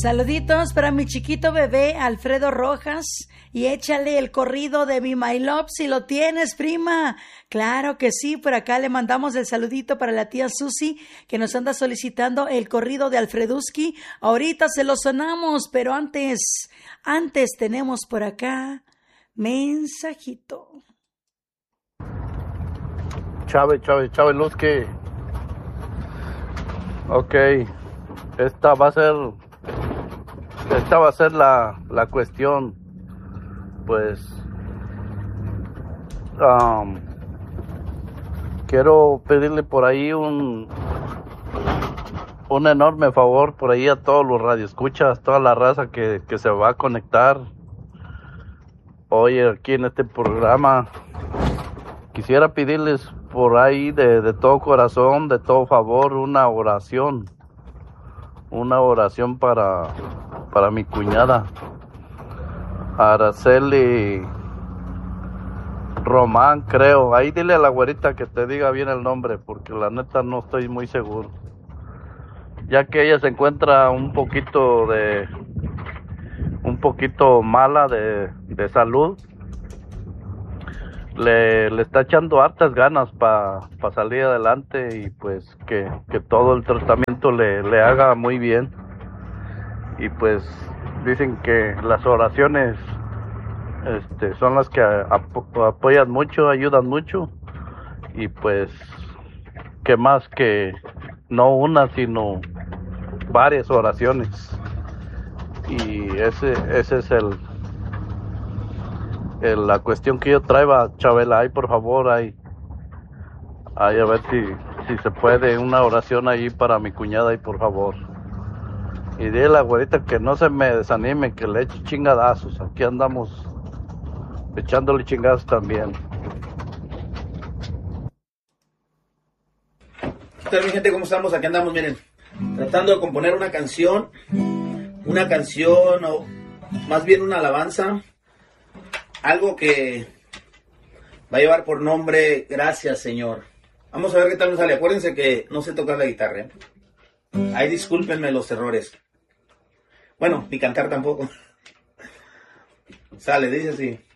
Saluditos para mi chiquito bebé Alfredo Rojas y échale el corrido de mi My Love si lo tienes, prima. Claro que sí, por acá le mandamos el saludito para la tía Susi que nos anda solicitando el corrido de Alfreduski. Ahorita se lo sonamos, pero antes tenemos por acá mensajito. Chávez Luzque. Ok, esta va a ser la cuestión. Pues quiero pedirle por ahí un enorme favor por ahí a todos los radioescuchas, toda la raza que se va a conectar hoy aquí en este programa. Quisiera pedirles por ahí de todo corazón, de todo favor, una oración para mi cuñada Araceli Román, creo. Ahí dile a la güerita que te diga bien el nombre, porque la neta no estoy muy seguro, ya que ella se encuentra un poquito mala de salud. Le está echando hartas ganas para salir adelante y pues que todo el tratamiento le haga muy bien. Y pues dicen que las oraciones son las que apoyan mucho, ayudan mucho. Y pues que más que no una sino varias oraciones. Y ese es la cuestión que yo traía, Chabela. Ahí por favor, ahí a ver si se puede una oración ahí para mi cuñada, ahí por favor. Y dile a la güerita que no se me desanime, que le eche chingadazos. Aquí andamos echándole chingados también. ¿Qué tal, mi gente? ¿Cómo estamos? Aquí andamos, miren, tratando de componer una canción o más bien una alabanza, algo que va a llevar por nombre Gracias, Señor. Vamos a ver qué tal nos sale. Acuérdense que no sé tocar la guitarra, ¿eh? Ahí discúlpenme los errores. Bueno, ni cantar tampoco. Sale, dice así.